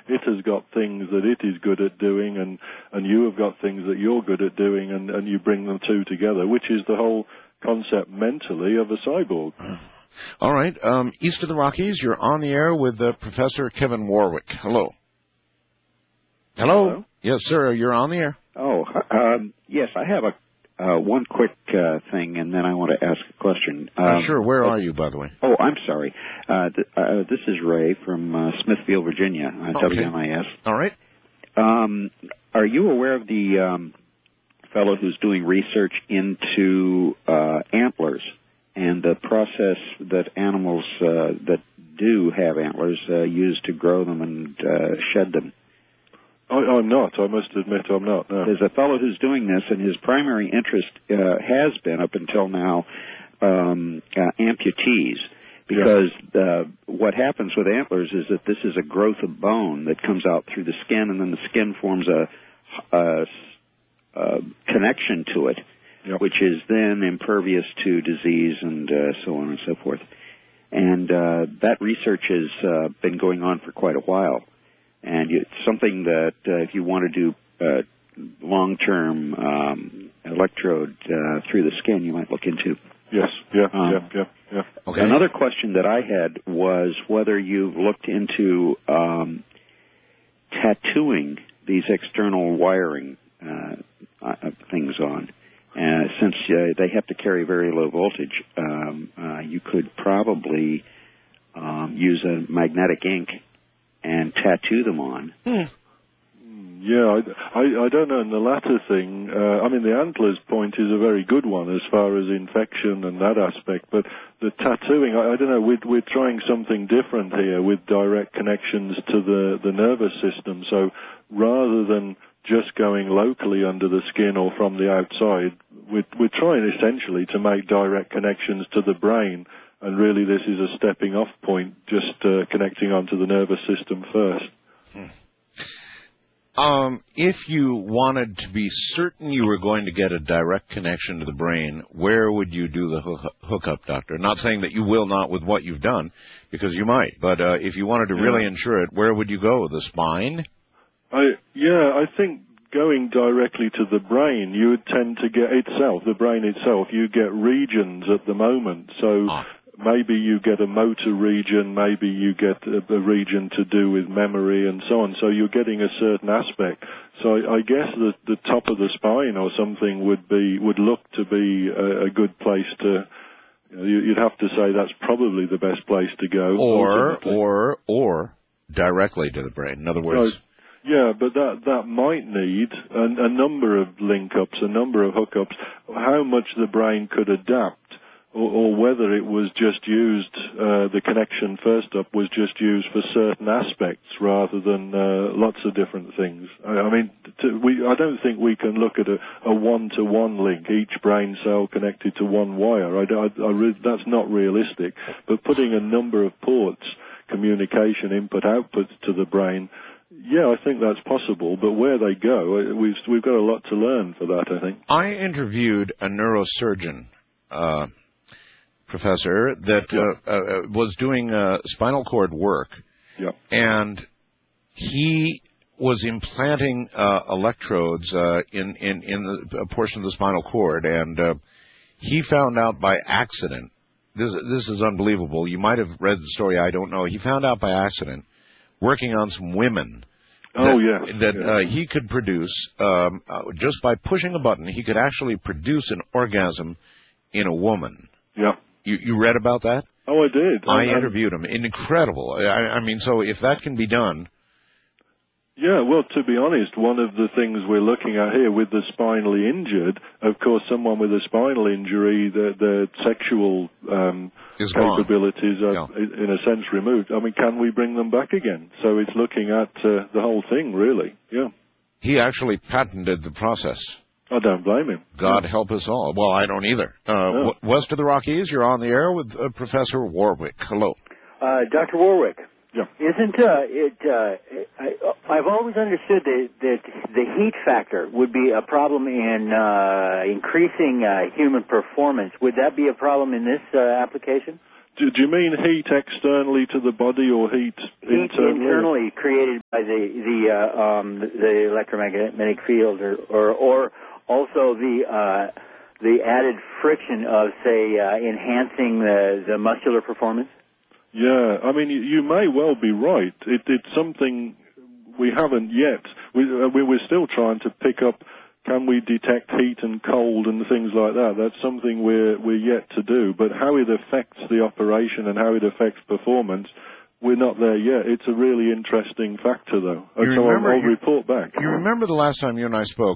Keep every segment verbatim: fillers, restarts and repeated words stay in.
it has got things that it is good at doing, and, and you have got things that you're good at doing, and, and you bring them two together, which is the whole concept mentally of a cyborg. All right. Um, east of the Rockies, you're on the air with uh, Professor Kevin Warwick. Hello. Hello. Hello. Yes, sir. You're on the air. Oh, um, yes, I have a uh, one quick uh, thing, and then I want to ask a question. Um, uh, sure. Where are you, by the way? Oh, I'm sorry. Uh, th- uh, this is Ray from uh, Smithfield, Virginia, uh, okay. W M I S. All right. Um, are you aware of the um, fellow who's doing research into uh, antlers and the process that animals uh, that do have antlers uh, use to grow them and uh, shed them? I, I'm not. I must admit I'm not, no. There's a fellow who's doing this, and his primary interest uh, has been, up until now, um, uh, amputees. Because uh, what happens with antlers is that this is a growth of bone that comes out through the skin, and then the skin forms a, a, a connection to it, yep. which is then impervious to disease and uh, so on and so forth. And uh, that research has uh, been going on for quite a while. And it's something that uh, if you want to do uh, long-term um, electrode uh, through the skin, you might look into. Yes, yeah, um, yeah, yeah, yeah. Okay. Another question that I had was whether you've looked into um, tattooing these external wiring uh, uh, things on. Uh, since uh, they have to carry very low voltage, um, uh, you could probably um, use a magnetic ink and tattoo them on. Hmm. Yeah, I, I, I don't know. In the latter thing, uh, I mean, the antlers point is a very good one as far as infection and that aspect, but the tattooing, I, I don't know, we're, we're trying something different here with direct connections to the, the nervous system. So rather than just going locally under the skin or from the outside, we're, we're trying essentially to make direct connections to the brain. And really, this is a stepping off point, just uh, connecting onto the nervous system first. Hmm. Um, if you wanted to be certain you were going to get a direct connection to the brain, where would you do the hook- hookup, doctor? Not saying that you will not with what you've done, because you might. But uh, if you wanted to yeah. really ensure it, where would you go? The spine? I, yeah, I think going directly to the brain, you would tend to get itself, the brain itself, you get regions at the moment. So ah. maybe you get a motor region, maybe you get a, a region to do with memory and so on. So you're getting a certain aspect. So I, I guess the, the top of the spine or something would be would look to be a, a good place to. You know, you'd have to say that's probably the best place to go. Or ultimately. or or directly to the brain. In other words. So, yeah, but that that might need a, a number of link-ups, a number of hookups, how much the brain could adapt, or, or whether it was just used, uh, the connection first up was just used for certain aspects rather than uh, lots of different things. I, I mean, to, we I don't think we can look at a, a one-to-one link, each brain cell connected to one wire. I, I, I re- that's not realistic. But putting a number of ports, communication, input-output to the brain, yeah, I think that's possible, but where they go, we've we've got a lot to learn for that, I think. I interviewed a neurosurgeon, uh, professor, that yeah. uh, uh, was doing uh, spinal cord work, yeah. and he was implanting uh, electrodes uh, in, in, in the, a portion of the spinal cord, and uh, he found out by accident, this, this is unbelievable, you might have read the story, I don't know, he found out by accident, working on some women, that, oh, yeah. that yeah. Uh, he could produce, um, uh, just by pushing a button, he could actually produce an orgasm in a woman. Yeah. You, you read about that? Oh, I did. I, I interviewed him. Incredible. I, I mean, so if that can be done... Yeah, well, to be honest, one of the things we're looking at here with the spinally injured, of course, someone with a spinal injury, their, their sexual um, capabilities are, yeah. in a sense, removed. I mean, can we bring them back again? So it's looking at uh, the whole thing, really, yeah. He actually patented the process. I don't blame him. God yeah. help us all. Well, I don't either. Uh, no. w- west of the Rockies, you're on the air with uh, Professor Warwick. Hello. Uh, Doctor Warwick. Yeah. Isn't uh, it? Uh, I, I've always understood that, that the heat factor would be a problem in uh, increasing uh, human performance. Would that be a problem in this uh, application? Do, do you mean heat externally to the body or heat, heat internally? internally created by the the uh, um, the electromagnetic field, or or, or also the uh, the added friction of, say, uh, enhancing the, the muscular performance? Yeah, I mean, you, you may well be right. It, it's something we haven't yet. We, we, we're still trying to pick up, can we detect heat and cold and things like that? That's something we're, we're yet to do. But how it affects the operation and how it affects performance, we're not there yet. It's a really interesting factor, though. You so remember, I'll, I'll you, report back. You remember the last time you and I spoke,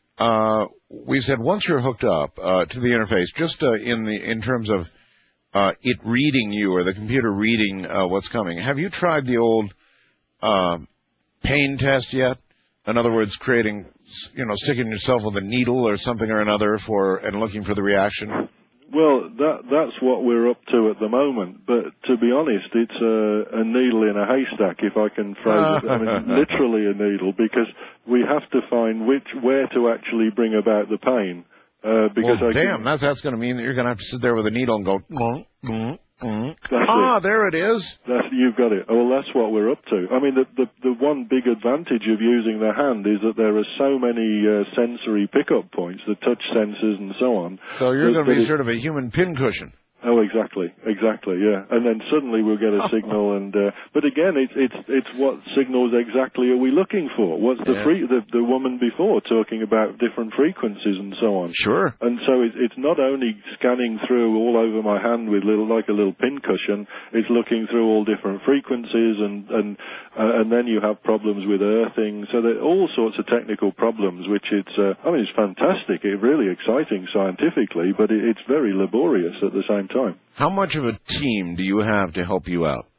uh, we said once you're hooked up uh, to the interface, just uh, in the in terms of uh, it reading you or the computer reading uh, what's coming, have you tried the old uh, pain test yet? In other words, creating, you know, sticking yourself with a needle or something or another for and looking for the reaction? Well, that that's what we're up to at the moment. But to be honest, it's a, a needle in a haystack, if I can phrase it. I mean, literally a needle, because we have to find which where to actually bring about the pain. Uh, because well, I damn, can, that's that's going to mean that you're going to have to sit there with a needle and go. Mm, mm, mm. That's ah, it. there it is. That's, you've got it. Well, that's what we're up to. I mean, the, the the one big advantage of using the hand is that there are so many uh, sensory pickup points, the touch sensors and so on. So you're that, going to be it, sort of a human pincushion. Oh, exactly, exactly, yeah. And then suddenly we'll get a signal, and uh, but again, it's it's it's what signals exactly are we looking for? What's the yeah. free the the woman before talking about different frequencies and so on? Sure. And so it, it's not only scanning through all over my hand with little like a little pin cushion. It's looking through all different frequencies, and and uh, and then you have problems with earthing. So there are all sorts of technical problems, which it's uh, I mean it's fantastic, it's really exciting scientifically, but it, it's very laborious at the same time. Time. How much of a team do you have to help you out?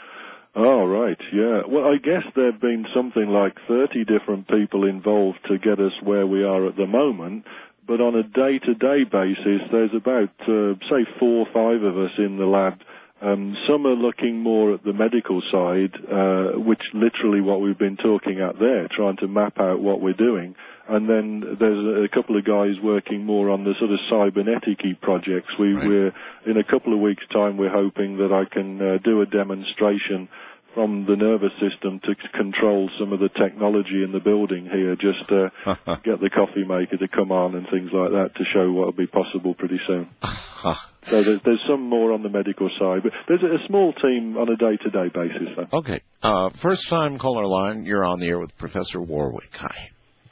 Oh, right, yeah. Well, I guess there have been something like thirty different people involved to get us where we are at the moment, but on a day-to-day basis, there's about, uh, say, four or five of us in the lab. Um, some are looking more at the medical side, uh, which literally what we've been talking at there, trying to map out what we're doing. And then there's a couple of guys working more on the sort of cybernetic-y projects. We, right. We're, in a couple of weeks' time, we're hoping that I can uh, do a demonstration from the nervous system to control some of the technology in the building here, just uh, get the coffee maker to come on and things like that to show what will be possible pretty soon. So there's, there's some more on the medical side, but there's a, a small team on a day-to-day basis. Though. Okay. Uh, first-time caller line, you're on the air with Professor Warwick. Hi.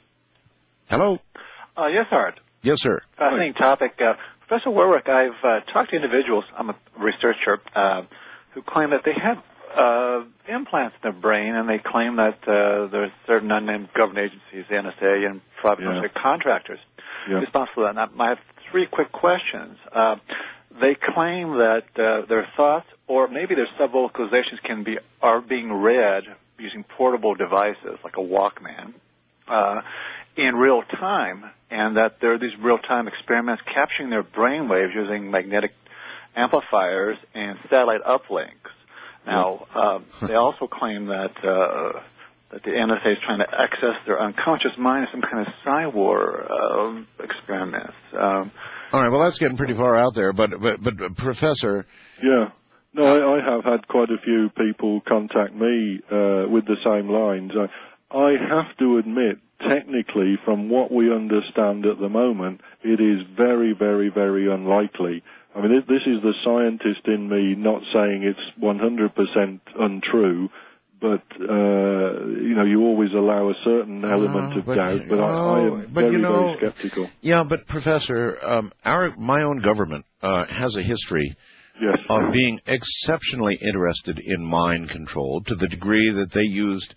Hello? Uh, yes, Art. Yes, sir. Fascinating topic. Uh, Professor Warwick, I've uh, talked to individuals, I'm a researcher, uh, who claim that they have uh, implants in their brain, and they claim that uh, there's certain unnamed government agencies, the N S A, and private yeah. contractors yeah. responsible for that. And I have three quick questions. Uh, they claim that uh, their thoughts, or maybe their subvocalizations, can be are being read using portable devices like a Walkman. Uh, in real time, and that there are these real-time experiments capturing their brain waves using magnetic amplifiers and satellite uplinks. Now, uh, they also claim that uh, that the N S A is trying to access their unconscious mind in some kind of cyborg uh, experiments. Um, All right, well, that's getting pretty far out there, but, but, but Professor... Yeah. No, I, I have had quite a few people contact me uh, with the same lines. I, I have to admit, technically, from what we understand at the moment, it is very, very, very unlikely. I mean, this is the scientist in me not saying it's one hundred percent untrue, but, uh, you know, you always allow a certain element uh, of but, doubt, but no, I, I am but, very, you know, very skeptical. Yeah, but, Professor, um, our my own government uh, has a history yes. of being exceptionally interested in mind control to the degree that they used...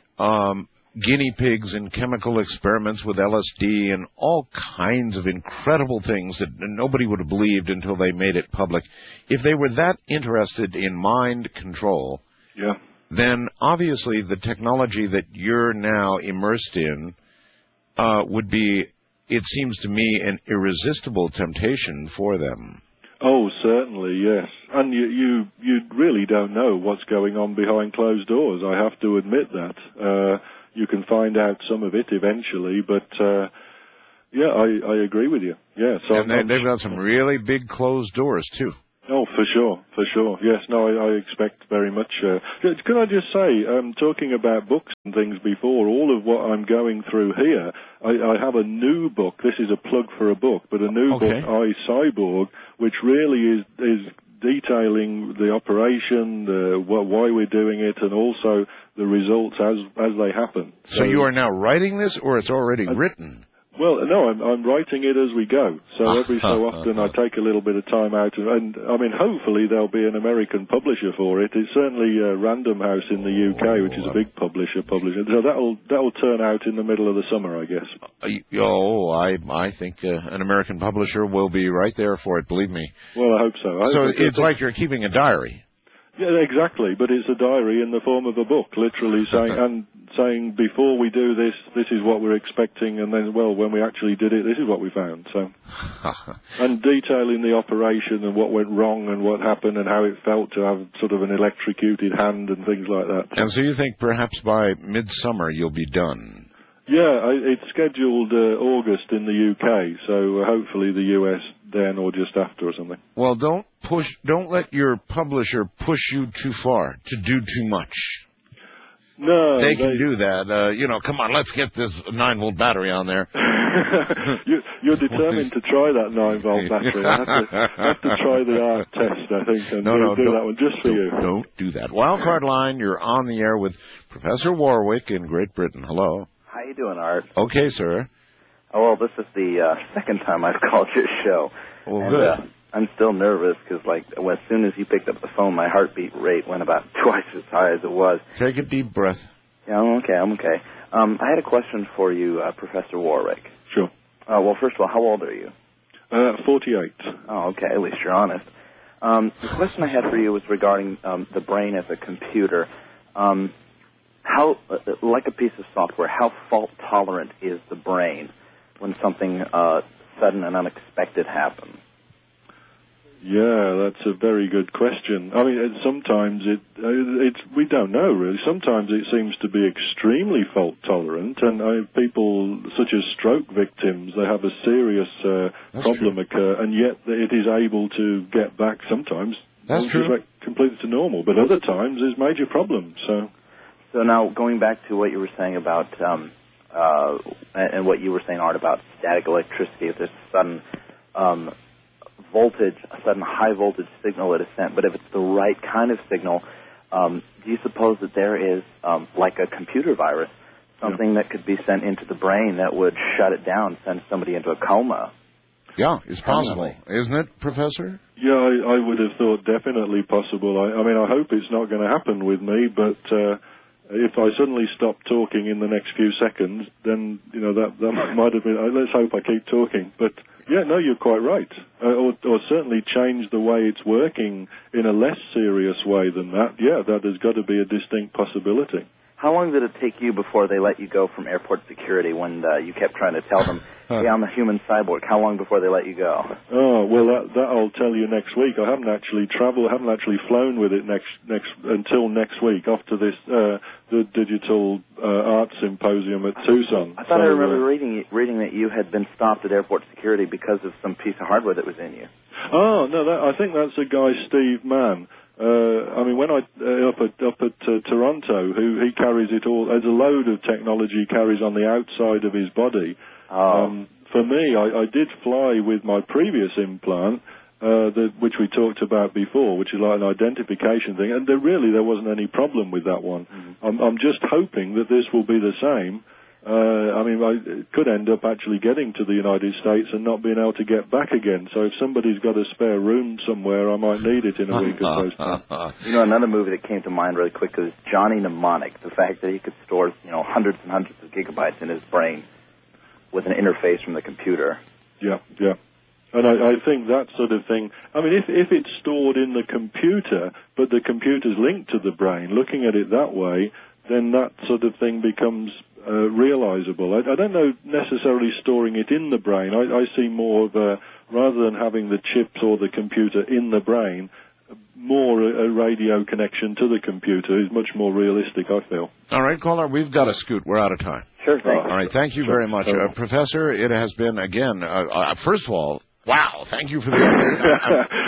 Um, guinea pigs and chemical experiments with L S D and all kinds of incredible things that nobody would have believed until they made it public. If they were that interested in mind control, yeah. then obviously the technology that you're now immersed in uh, would be, it seems to me, an irresistible temptation for them. Oh, certainly, yes. And you, you, you really don't know what's going on behind closed doors. I have to admit that. Uh, You can find out some of it eventually, but uh, yeah, I, I agree with you. Yeah, so and they, they've got some really big closed doors too. Oh, for sure, for sure. Yes, no, I, I expect very much. Uh, can I just say, um, talking about books and things before, all of what I'm going through here, I, I have a new book. This is a plug for a book, but a new Okay. book, I, Cyborg, which really is is detailing the operation, the, wh- why we're doing it, and also the results as as they happen. So, so you are now writing this, or it's already I, written? Well, no, I'm, I'm writing it as we go. So every so often I take a little bit of time out. And, I mean, hopefully there'll be an American publisher for it. It's certainly uh, Random House in the U K, which is a big publisher, publisher. So that'll that'll turn out in the middle of the summer, I guess. Uh, oh, I I think uh, an American publisher will be right there for it, believe me. Well, I hope so. I so hope it's like you're keeping a diary. Yeah, exactly. But it's a diary in the form of a book, literally saying and saying before we do this, this is what we're expecting, and then, well, when we actually did it, this is what we found. So, and detailing the operation and what went wrong and what happened and how it felt to have sort of an electrocuted hand and things like that. And so you think perhaps by midsummer you'll be done? Yeah, I, it's scheduled uh, August in the U K, so uh, hopefully the U S then or just after or something. Well, don't push. Don't let your publisher push you too far to do too much. No, they can they... do that. Uh, you know, come on, let's get this nine volt battery on there. you, you're determined to try that nine volt battery. I have to, I have to try the art test, I think, and no, no, do that one just for don't, you. Don't do that. Wildcard line, you're on the air with Professor Warwick in Great Britain. Hello. How you doing, Art? Okay, sir. Oh, well, this is the uh, second time I've called your show. Well, and, good. Uh, I'm still nervous because, like, as soon as you picked up the phone, my heartbeat rate went about twice as high as it was. Take a deep breath. Yeah, I'm okay. I'm okay. Um, I had a question for you, uh, Professor Warwick. Sure. Uh, well, first of all, how old are you? Uh, forty-eight. Oh, okay. At least you're honest. Um, the question I had for you was regarding um, the brain as a computer. Um, how, uh, like a piece of software, how fault-tolerant is the brain when something uh, sudden and unexpected happens? Yeah, that's a very good question. I mean, sometimes it, it's, we don't know really. Sometimes it seems to be extremely fault tolerant, and uh, people such as stroke victims, they have a serious uh, problem true. occur, and yet it is able to get back sometimes. That's true. Completely to normal, but other times there's major problems. So, so now going back to what you were saying about, um, uh, and what you were saying, Art, about static electricity, if there's a sudden um, voltage, a sudden high voltage signal that is sent, but if it's the right kind of signal, um, do you suppose that there is, um, like a computer virus, something yeah. that could be sent into the brain that would shut it down, send somebody into a coma? Yeah, it's possible, isn't it, Professor? Yeah, I, I would have thought definitely possible. I, I mean, I hope it's not going to happen with me, but uh, if I suddenly stop talking in the next few seconds, then, you know, that, that might have been, let's hope I keep talking. But, yeah, no, you're quite right. Uh, or, or certainly change the way it's working in a less serious way than that. Yeah, that has got to be a distinct possibility. How long did it take you before they let you go from airport security when uh, you kept trying to tell them, hey, I'm a human cyborg? How long before they let you go? Oh, well, that, that I'll tell you next week. I haven't actually traveled, I haven't actually flown with it next next until next week after this, uh, the Digital uh, Art Symposium at Tucson. I thought so, I remember uh, reading reading that you had been stopped at airport security because of some piece of hardware that was in you. Oh, no, that, I think that's a guy, Steve Mann. Uh, I mean, when I uh, up at up at uh, Toronto, who he carries it all as a load of technology he carries on the outside of his body. Oh. Um, for me, I, I did fly with my previous implant, uh, that, which we talked about before, which is like an identification thing, and there really there wasn't any problem with that one. Mm-hmm. I'm, I'm just hoping that this will be the same. Uh, I mean, I could end up actually getting to the United States and not being able to get back again. So if somebody's got a spare room somewhere, I might need it in a week or so. You know, another movie that came to mind really quick is Johnny Mnemonic. The fact that he could store, you know, hundreds and hundreds of gigabytes in his brain with an interface from the computer. Yeah, yeah. And I, I think that sort of thing, I mean, if, if it's stored in the computer, but the computer's linked to the brain, looking at it that way, then that sort of thing becomes uh, realizable. I, I don't know necessarily storing it in the brain. I, I see more of a, rather than having the chips or the computer in the brain, more a, a radio connection to the computer is much more realistic, I feel. All right, caller, we've got to scoot. We're out of time. Sure thing. All right, thank you sure. very much. Sure. Uh, Professor, it has been, again, uh, uh, first of all, wow, thank you for the update.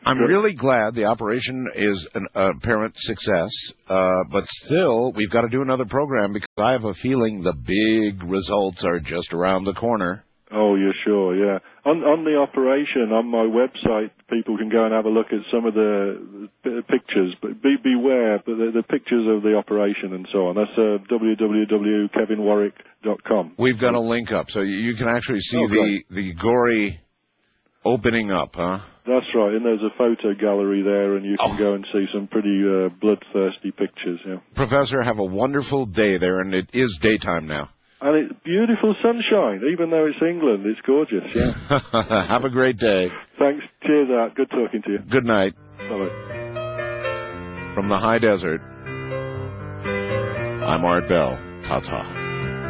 I'm really glad the operation is an apparent success, uh, but still, we've got to do another program because I have a feeling the big results are just around the corner. Oh, you're sure, yeah. On on the operation, on my website, people can go and have a look at some of the, the pictures, but be beware, but the, the pictures of the operation and so on. That's uh, w w w dot kevin warwick dot com. We've got a link up, so you can actually see oh, the, the gory opening up, huh? That's right, and there's a photo gallery there, and you can oh. go and see some pretty uh, bloodthirsty pictures, yeah. Professor, have a wonderful day there, and it is daytime now. And it's beautiful sunshine, even though it's England. It's gorgeous, yeah. Have a great day. Thanks. Cheers, Art. Good talking to you. Good night. Bye-bye. From the high desert, I'm Art Bell. Ta-ta.